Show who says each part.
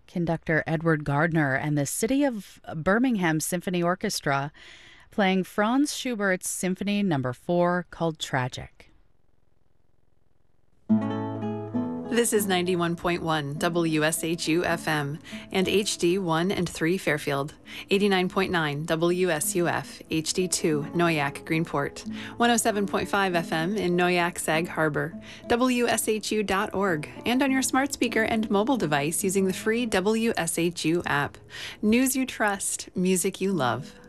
Speaker 1: Conductor Edward Gardner and the City of Birmingham Symphony Orchestra playing Franz Schubert's Symphony No. 4 called Tragic.
Speaker 2: This is 91.1 WSHU FM and HD 1 and 3 Fairfield, 89.9 WSUF HD 2 Noyak Greenport, 107.5 FM in Noyak Sag Harbor, WSHU.org, and on your smart speaker and mobile device using the free WSHU app. News you trust, music you love.